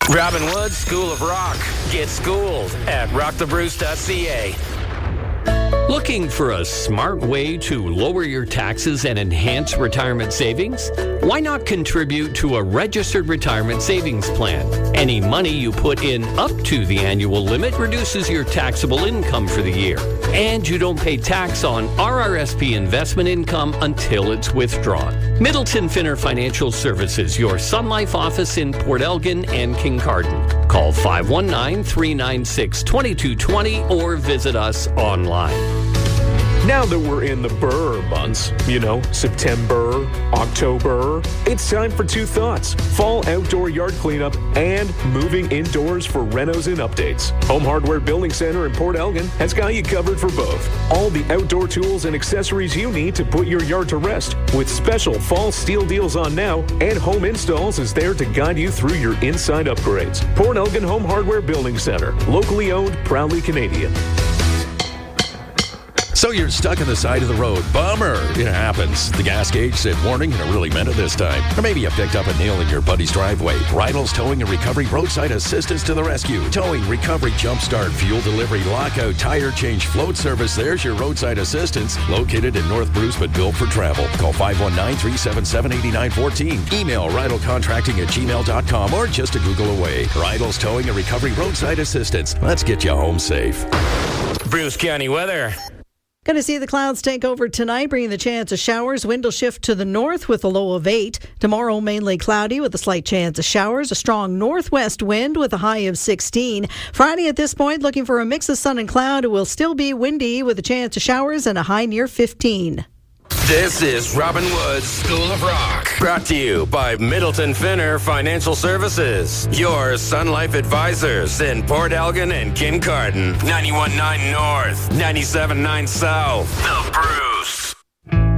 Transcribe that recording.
Robin Wood School of Rock. Get schooled at rockthebruce.ca. Looking for a smart way to lower your taxes and enhance retirement savings? Why not contribute to a registered retirement savings plan? Any money you put in up to the annual limit reduces your taxable income for the year. And you don't pay tax on RRSP investment income until it's withdrawn. Middleton Finner Financial Services, your Sun Life office in Port Elgin and Kincardine. Call 519-396-2220 or visit us online. Now that we're in the Burr months, September, October, it's time for two thoughts: fall outdoor yard cleanup and moving indoors for renos and updates. Home Hardware Building Center in Port Elgin has got you covered for both. All the outdoor tools and accessories you need to put your yard to rest, with special fall steel deals on now, and Home Installs is there to guide you through your inside upgrades. Port Elgin Home Hardware Building Center, locally owned, proudly Canadian. So you're stuck on the side of the road. Bummer. It happens. The gas gauge said warning, and it really meant it this time. Or maybe you picked up a nail in your buddy's driveway. Rydell's Towing and Recovery Roadside Assistance to the rescue. Towing, recovery, jumpstart, fuel delivery, lockout, tire change, float service. There's your roadside assistance. Located in North Bruce, but built for travel. Call 519-377-8914. Email rydellcontracting@gmail.com or just a Google away. Rydell's Towing and Recovery Roadside Assistance. Let's get you home safe. Bruce County weather. Going to see the clouds take over tonight, bringing the chance of showers. Wind will shift to the north with a low of 8. Tomorrow, mainly cloudy with a slight chance of showers. A strong northwest wind with a high of 16. Friday at this point, looking for a mix of sun and cloud. It will still be windy with a chance of showers and a high near 15. This is Robin Wood's School of Rock. Brought to you by Middleton Finner Financial Services. Your Sun Life advisors in Port Elgin and Kincardine. 91.9 North, 97.9 South. The Brew.